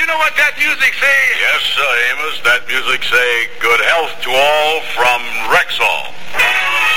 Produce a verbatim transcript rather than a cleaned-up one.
know what that music say? Yes, sir, Amos. That music say, good health to all from Rexall.